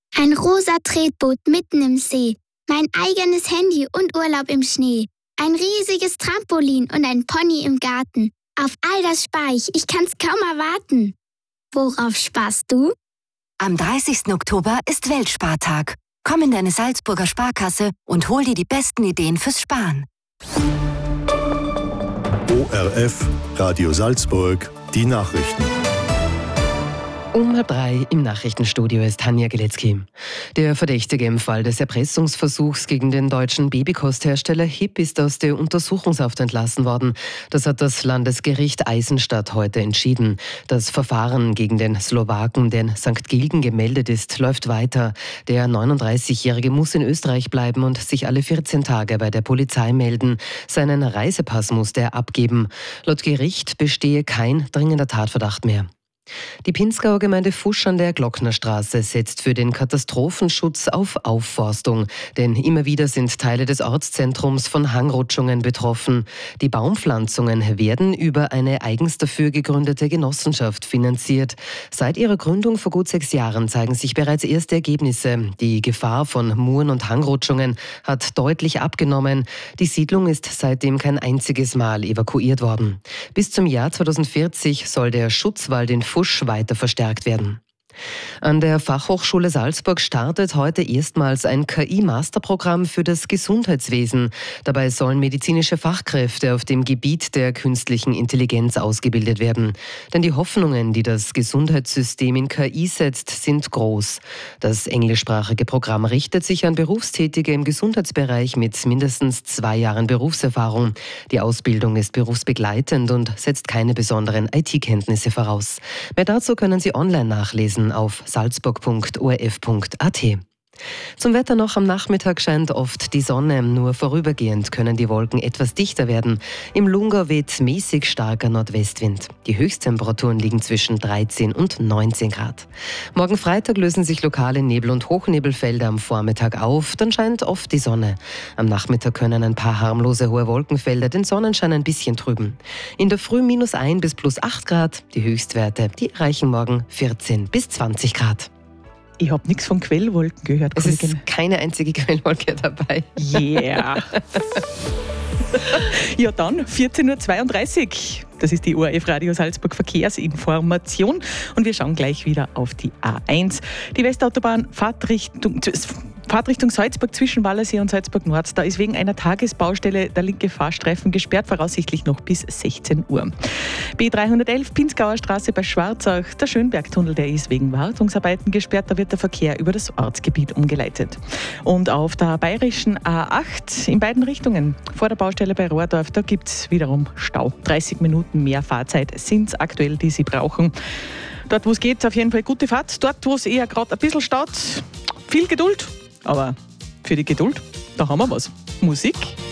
Ein rosa Tretboot mitten im See, mein eigenes Handy und Urlaub im Schnee, ein riesiges Trampolin und ein Pony im Garten. Auf all das spar ich kann's kaum erwarten. Worauf sparst du? Am 30. Oktober ist Weltspartag. Komm in deine Salzburger Sparkasse und hol dir die besten Ideen fürs Sparen. ORF, Radio Salzburg, die Nachrichten. Um 3 im Nachrichtenstudio ist Tanja Geletzky. Der Verdächtige im Fall des Erpressungsversuchs gegen den deutschen Babykosthersteller HIP ist aus der Untersuchungshaft entlassen worden. Das hat das Landesgericht Eisenstadt heute entschieden. Das Verfahren gegen den Slowaken, der in St. Gilgen gemeldet ist, läuft weiter. Der 39-Jährige muss in Österreich bleiben und sich alle 14 Tage bei der Polizei melden. Seinen Reisepass musste er abgeben. Laut Gericht bestehe kein dringender Tatverdacht mehr. Die Pinzgauer Gemeinde Fusch an der Glocknerstraße setzt für den Katastrophenschutz auf Aufforstung. Denn immer wieder sind Teile des Ortszentrums von Hangrutschungen betroffen. Die Baumpflanzungen werden über eine eigens dafür gegründete Genossenschaft finanziert. Seit ihrer Gründung vor gut 6 Jahren zeigen sich bereits erste Ergebnisse. Die Gefahr von Muren und Hangrutschungen hat deutlich abgenommen. Die Siedlung ist seitdem kein einziges Mal evakuiert worden. Bis zum Jahr 2040 soll der Schutzwald in Fusch weiter verstärkt werden. An der Fachhochschule Salzburg startet heute erstmals ein KI-Masterprogramm für das Gesundheitswesen. Dabei sollen medizinische Fachkräfte auf dem Gebiet der künstlichen Intelligenz ausgebildet werden. Denn die Hoffnungen, die das Gesundheitssystem in KI setzt, sind groß. Das englischsprachige Programm richtet sich an Berufstätige im Gesundheitsbereich mit mindestens 2 Jahren Berufserfahrung. Die Ausbildung ist berufsbegleitend und setzt keine besonderen IT-Kenntnisse voraus. Mehr dazu können Sie online nachlesen auf salzburg.orf.at. Zum Wetter noch: am Nachmittag scheint oft die Sonne, nur vorübergehend können die Wolken etwas dichter werden. Im Lungau weht mäßig starker Nordwestwind. Die Höchsttemperaturen liegen zwischen 13 und 19 Grad. Morgen Freitag lösen sich lokale Nebel- und Hochnebelfelder am Vormittag auf, dann scheint oft die Sonne. Am Nachmittag können ein paar harmlose hohe Wolkenfelder den Sonnenschein ein bisschen trüben. In der Früh -1 bis +8 Grad, die Höchstwerte, die erreichen morgen 14 bis 20 Grad. Ich habe nichts von Quellwolken gehört. Es ist keine einzige Quellwolke dabei. Yeah. Ja dann, 14.32 Uhr. Das ist die ORF Radio Salzburg Verkehrsinformation. Und wir schauen gleich wieder auf die A1. Die Westautobahn Fahrtrichtung Salzburg zwischen Wallersee und Salzburg Nord. Da ist wegen einer Tagesbaustelle der linke Fahrstreifen gesperrt, voraussichtlich noch bis 16 Uhr. B311 Pinzgauer Straße bei Schwarzach. Der Schönbergtunnel, der ist wegen Wartungsarbeiten gesperrt. Da wird der Verkehr über das Ortsgebiet umgeleitet. Und auf der bayerischen A8 in beiden Richtungen vor der Baustelle bei Rohrdorf, da gibt es wiederum Stau. 30 Minuten mehr Fahrzeit sind es aktuell, die Sie brauchen. Dort, wo es geht, auf jeden Fall gute Fahrt. Dort, wo es eher gerade ein bisschen staut, viel Geduld. Aber für die Geduld, da haben wir was. Musik.